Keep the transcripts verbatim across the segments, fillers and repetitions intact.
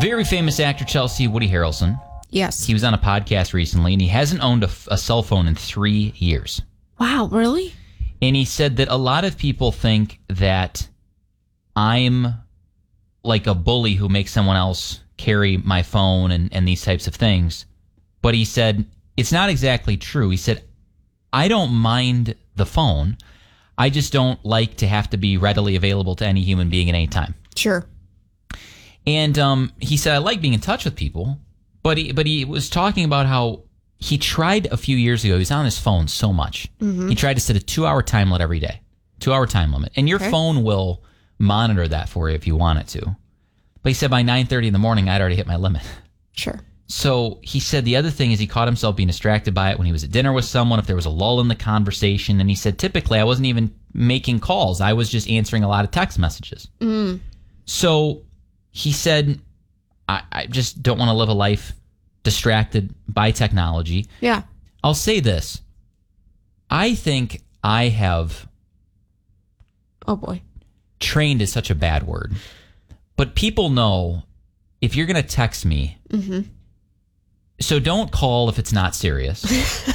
Very famous actor, Chelsea, Woody Harrelson. Yes. He was on a podcast recently, and he hasn't owned a, a cell phone in three years. Wow, really? And he said that a lot of people think that I'm like a bully who makes someone else carry my phone and, and these types of things. But he said, it's not exactly true. He said, I don't mind the phone. I just don't like to have to be readily available to any human being at any time. Sure. And um, he said, I like being in touch with people. But he, but he was talking about how he tried a few years ago. He was on his phone so much. Mm-hmm. He tried to set a two-hour time limit every day. Two-hour time limit. And your okay. phone will monitor that for you if you want it to. But he said by nine thirty in the morning, I'd already hit my limit. Sure. So he said the other thing is he caught himself being distracted by it when he was at dinner with someone, if there was a lull in the conversation. And he said, typically, I wasn't even making calls. I was just answering a lot of text messages. Mm. So he said, I, I just don't want to live a life distracted by technology. Yeah. I'll say this. I think I have... Oh, boy. Trained is such a bad word. But people know if you're going to text me, mm-hmm. so don't call if it's not serious.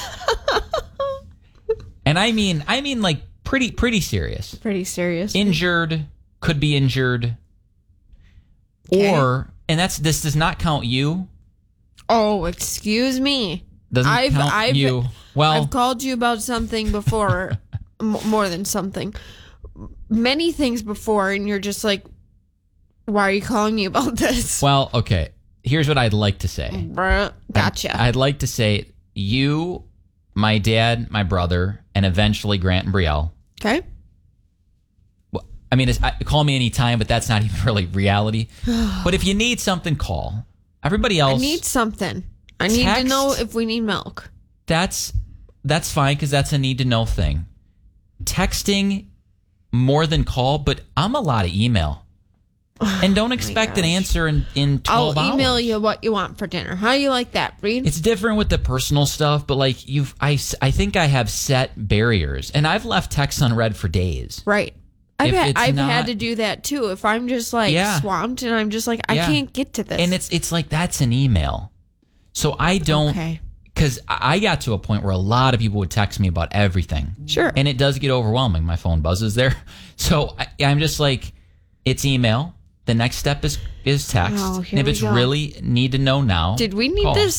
And I mean, I mean like pretty, pretty serious. Pretty serious. Injured, could be injured. Okay. Or, and that's this does not count you. Oh, excuse me. Doesn't I've, count I've, you. Well, I've called you about something before, m- more than something. Many things before, and you're just like, why are you calling me about this? Well, okay. Here's what I'd like to say. Bruh, gotcha. I'd, I'd like to say you, my dad, my brother, and eventually Grant and Brielle. Okay. Well, I mean, it's, I, call me anytime, but that's not even really reality. But if you need something, call. Everybody else. I need something. I need text, to know if we need milk. That's that's fine because that's a need to know thing. Texting more than call, but I'm a lot of email. And don't expect oh an answer in, in twelve I'll hours. I'll email you what you want for dinner. How do you like that, Breed? It's different with the personal stuff, but like you've, I, I think I have set barriers, and I've left texts unread for days. Right. I've, had, I've not, had to do that too. If I'm just like yeah. swamped and I'm just like, I yeah. can't get to this. And it's it's like, that's an email. So I don't, because okay. I got to a point where a lot of people would text me about everything. Sure. And it does get overwhelming. My phone buzzes there. So I, I'm just like, it's email. The next step is, is text. Oh, and if it's go. really need to know now, Did we need call. this